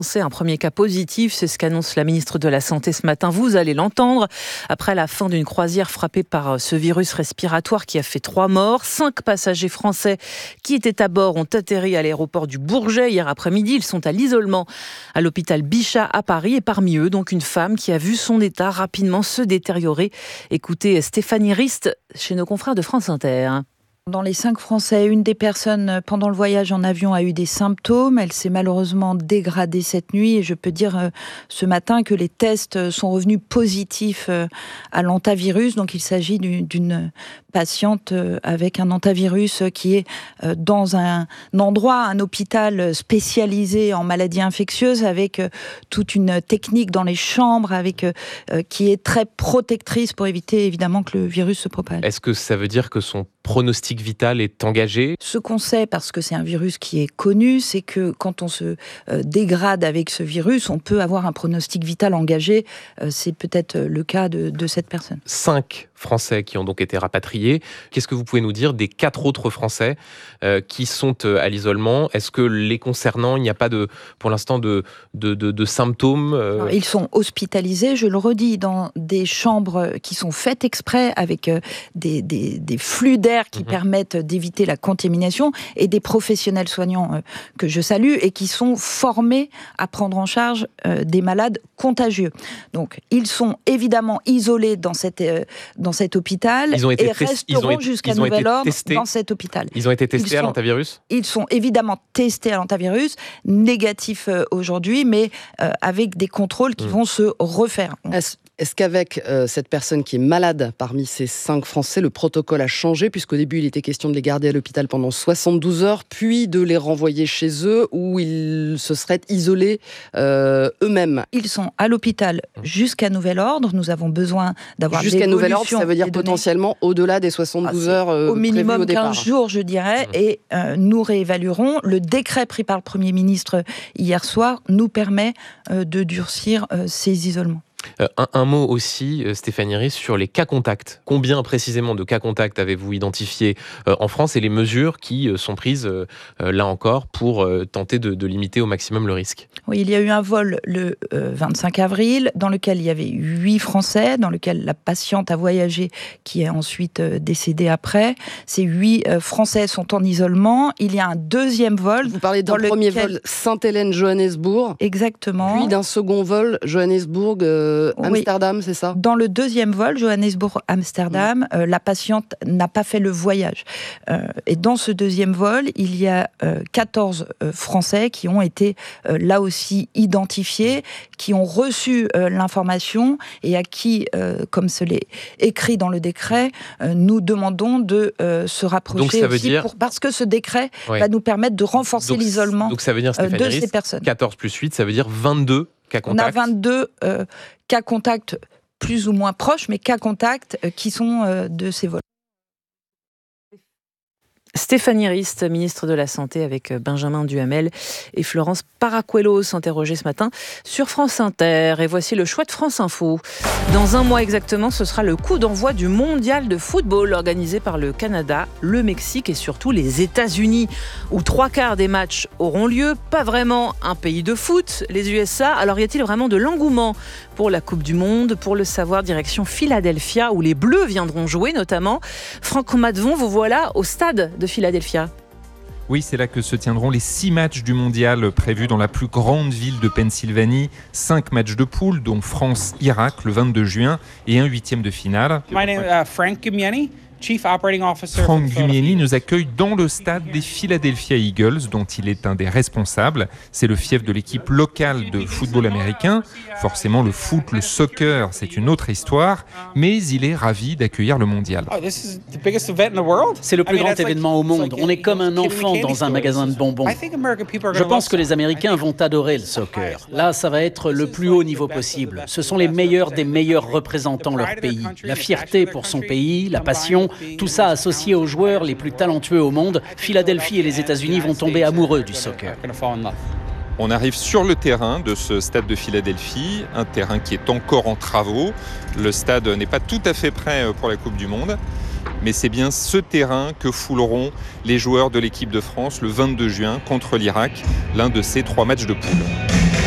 C'est un premier cas positif, c'est ce qu'annonce la ministre de la Santé ce matin. Vous allez l'entendre. Après la fin d'une croisière frappée par ce virus respiratoire qui a fait 3 morts, 5 passagers français qui étaient à bord ont atterri à l'aéroport du Bourget hier après-midi. Ils sont à l'isolement à l'hôpital Bichat à Paris et parmi eux, donc une femme qui a vu son état rapidement se détériorer. Écoutez Stéphanie Rist chez nos confrères de France Inter. Dans les 5 Français, une des personnes pendant le voyage en avion a eu des symptômes. Elle s'est malheureusement dégradée cette nuit et je peux dire ce matin que les tests sont revenus positifs à l'hantavirus. Donc il s'agit d'une patiente avec un hantavirus qui est dans un endroit, un hôpital spécialisé en maladies infectieuses avec toute une technique dans les chambres qui est très protectrice pour éviter évidemment que le virus se propage. Est-ce que ça veut dire que son pronostic vital est engagé? Ce qu'on sait, parce que c'est un virus qui est connu, c'est que quand on se dégrade avec ce virus, on peut avoir un pronostic vital engagé. C'est peut-être le cas de cette personne. 5 Français qui ont donc été rapatriés. Qu'est-ce que vous pouvez nous dire des 4 autres Français qui sont à l'isolement? Est-ce que les concernant, il n'y a pas pour l'instant de symptômes? Alors, ils sont hospitalisés, je le redis, dans des chambres qui sont faites exprès avec des flux d'air qui permettent d'éviter la contamination et des professionnels soignants que je salue et qui sont formés à prendre en charge des malades contagieux. Donc, ils sont évidemment isolés dans cet hôpital et resteront jusqu'à nouvel ordre dans cet hôpital. Ils ont été testés à l'hantavirus? Ils sont évidemment testés à l'hantavirus, négatifs aujourd'hui, mais avec des contrôles qui vont se refaire. Est-ce qu'avec cette personne qui est malade parmi ces 5 Français, le protocole a changé, puisqu'au début, il était question de les garder à l'hôpital pendant 72 heures, puis de les renvoyer chez eux, où ils se seraient isolés eux-mêmes? Ils sont à l'hôpital jusqu'à nouvel ordre. Nous avons besoin d'avoir jusqu'à nouvel ordre, ça veut dire potentiellement au-delà des 72 heures au minimum au départ. 15 jours, je dirais, et nous réévaluerons. Le décret pris par le Premier ministre hier soir nous permet de durcir ces isolements. Un mot aussi, Stéphanie Rist, sur les cas contacts. Combien précisément de cas contacts avez-vous identifiés en France et les mesures qui sont prises, là encore, pour tenter de limiter au maximum le risque? Oui, il y a eu un vol le 25 avril, dans lequel il y avait 8 Français, dans lequel la patiente a voyagé, qui est ensuite décédée après. Ces 8 Français sont en isolement. Il y a un deuxième vol. Vous parlez d'un premier vol Sainte-Hélène-Johannesburg. Exactement. Puis d'un second vol Johannesburg Amsterdam, oui. C'est ça? Dans le deuxième vol, Johannesburg-Amsterdam, la patiente n'a pas fait le voyage. Et dans ce deuxième vol, il y a 14 Français qui ont été là aussi identifiés, qui ont reçu l'information et à qui, comme ce l'est écrit dans le décret, nous demandons de se rapprocher. Donc ça veut aussi dire... parce que ce décret va nous permettre de renforcer l'isolement donc ça veut dire, Stéphanie Rist, de ces personnes. 14 plus 8, ça veut dire 22 cas contacts. On a 22 cas contacts plus ou moins proches, mais cas contacts qui sont de ces vols. Stéphanie Rist, ministre de la Santé, avec Benjamin Duhamel et Florence Paracuelos, s'interrogeait ce matin sur France Inter. Et voici le choix de France Info. Dans un mois exactement, ce sera le coup d'envoi du mondial de football organisé par le Canada, le Mexique et surtout les États-Unis, où 3/4 des matchs auront lieu. Pas vraiment un pays de foot, les USA. Alors y a-t-il vraiment de l'engouement pour la Coupe du Monde? Pour le savoir, direction Philadelphia, où les Bleus viendront jouer notamment. Franck Madvon, vous voilà au stade de Philadelphia. Oui, c'est là que se tiendront les 6 matchs du mondial prévus dans la plus grande ville de Pennsylvanie. 5 matchs de poule, dont France-Irak le 22 juin et un 8e de finale. My name is Frank Gumieni. Chief Operating Officer. Frank Gumieni nous accueille dans le stade des Philadelphia Eagles, dont il est un des responsables. C'est le fief de l'équipe locale de football américain. Forcément, le foot, le soccer, c'est une autre histoire, mais il est ravi d'accueillir le mondial. C'est le plus grand événement au monde. On est comme un enfant dans un magasin de bonbons. Je pense que les Américains vont adorer le soccer. Là, ça va être le plus haut niveau possible. Ce sont les meilleurs des meilleurs représentants leur pays. La fierté pour son pays, la passion, tout ça associé aux joueurs les plus talentueux au monde. Philadelphie et les États-Unis vont tomber amoureux du soccer. On arrive sur le terrain de ce stade de Philadelphie, un terrain qui est encore en travaux. Le stade n'est pas tout à fait prêt pour la Coupe du Monde, mais c'est bien ce terrain que fouleront les joueurs de l'équipe de France le 22 juin contre l'Irak, l'un de ces 3 matchs de poule.